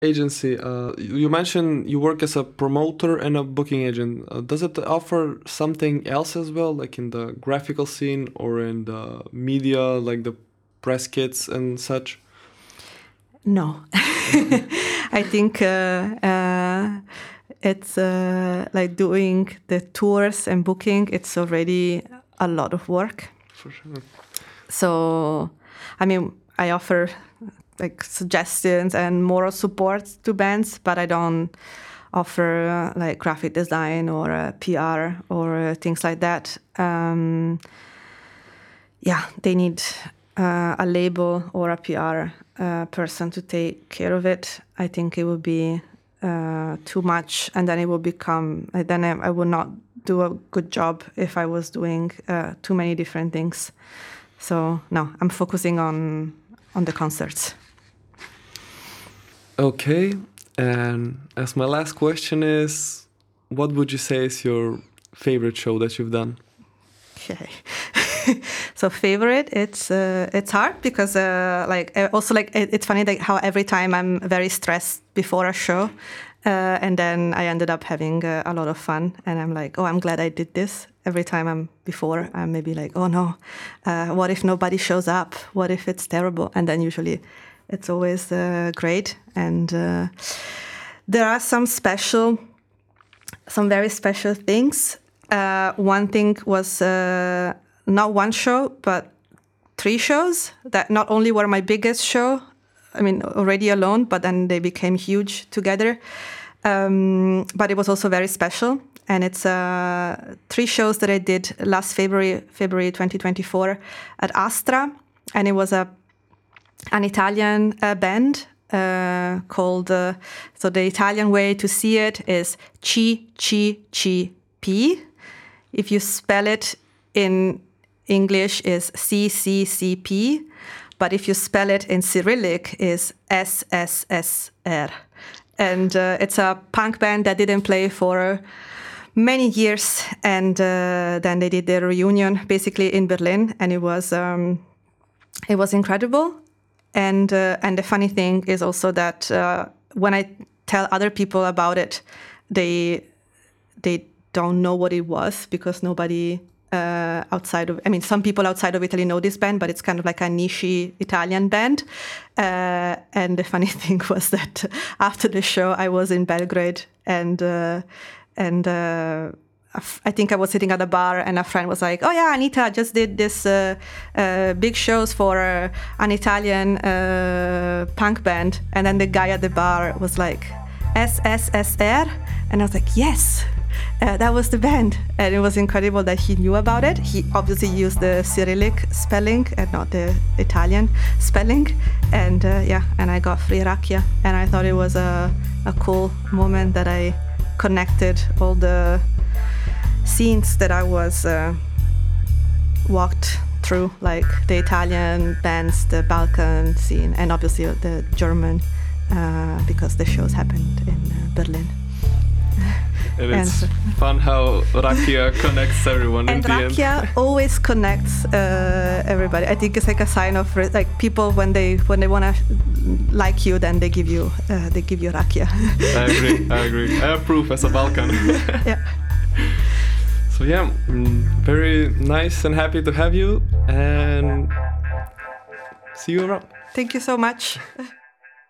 agency. You mentioned you work as a promoter and a booking agent. Does it offer something else as well, like in the graphical scene or in the media, like the press kits and such? No. I think it's like doing the tours and booking, it's already a lot of work. For sure. So, I mean, I offer like suggestions and moral support to bands, but I don't offer like graphic design or PR or things like that. They need a label or a PR person to take care of it. I think it would be too much, and then it will become. Then I would not do a good job if I was doing too many different things. So no, I'm focusing on the concerts. Okay, and as my last question is, what would you say is your favorite show that you've done? Okay. So favorite, it's hard because it's funny like how every time I'm very stressed before a show, and then I ended up having a lot of fun, and I'm like, oh, I'm glad I did this. Every time I'm maybe like, oh no, what if nobody shows up? What if it's terrible? And then usually it's always great. And there are some very special things. One thing was not one show, but 3 shows that not only were my biggest show, I mean, already alone, but then they became huge together. But it was also very special. And it's 3 shows that I did last February 2024 at Astra. And it was an Italian band called, so the Italian way to see it is CCCP. If you spell it in English is CCCP, but if you spell it in Cyrillic is SSSR. And it's a punk band that didn't play for many years, and then they did their reunion basically in Berlin, and it was incredible. And the funny thing is also that when I tell other people about it, they don't know what it was, because nobody some people outside of Italy know this band, but it's kind of like a niche Italian band. And the funny thing was that after the show, I was in Belgrade, and I think I was sitting at a bar, and a friend was like, "Oh yeah, Anita just did this big shows for an Italian punk band," and then the guy at the bar was like, "SSSR," and I was like, "Yes." That was the band, and it was incredible that he knew about it. He obviously used the Cyrillic spelling and not the Italian spelling, and and I got free rakia, and I thought it was a cool moment that I connected all the scenes that I was walked through, like the Italian bands, the Balkan scene, and obviously the German, because the shows happened in Berlin. And it's fun how rakia connects everyone. And rakia always connects everybody. I think it's like a sign of like people when they want to like you, then they give you rakia. I agree. I approve as a Balkan. Yeah. So yeah, very nice and happy to have you, and see you around. Thank you so much.